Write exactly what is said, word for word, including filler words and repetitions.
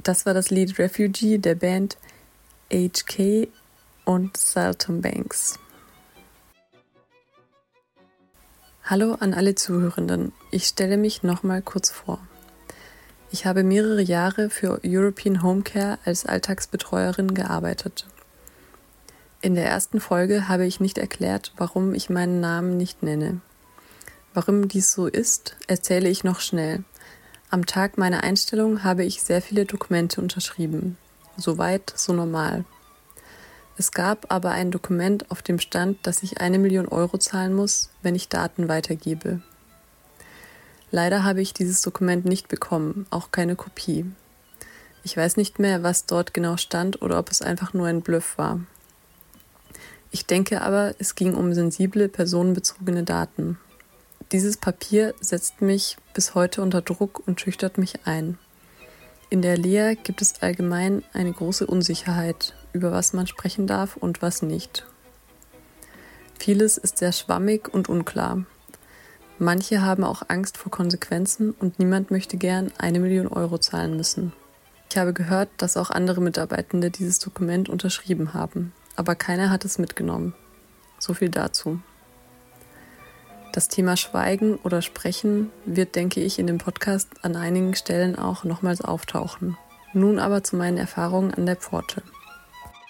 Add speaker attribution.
Speaker 1: Das war das Lied Refugee der Band H K und Saltimbanks. Hallo an alle Zuhörenden, ich stelle mich nochmal kurz vor. Ich habe mehrere Jahre für European Home Care als Alltagsbetreuerin gearbeitet. In der ersten Folge habe ich nicht erklärt, warum ich meinen Namen nicht nenne. Warum dies so ist, erzähle ich noch schnell. Am Tag meiner Einstellung habe ich sehr viele Dokumente unterschrieben. Soweit, so normal. Es gab aber ein Dokument, auf dem stand, dass ich eine Million Euro zahlen muss, wenn ich Daten weitergebe. Leider habe ich dieses Dokument nicht bekommen, auch keine Kopie. Ich weiß nicht mehr, was dort genau stand oder ob es einfach nur ein Bluff war. Ich denke aber, es ging um sensible, personenbezogene Daten. Dieses Papier setzt mich bis heute unter Druck und schüchtert mich ein. In der Lehre gibt es allgemein eine große Unsicherheit, über was man sprechen darf und was nicht. Vieles ist sehr schwammig und unklar. Manche haben auch Angst vor Konsequenzen und niemand möchte gern eine Million Euro zahlen müssen. Ich habe gehört, dass auch andere Mitarbeitende dieses Dokument unterschrieben haben, aber keiner hat es mitgenommen. So viel dazu. Das Thema Schweigen oder Sprechen wird, denke ich, in dem Podcast an einigen Stellen auch nochmals auftauchen. Nun aber zu meinen Erfahrungen an der Pforte.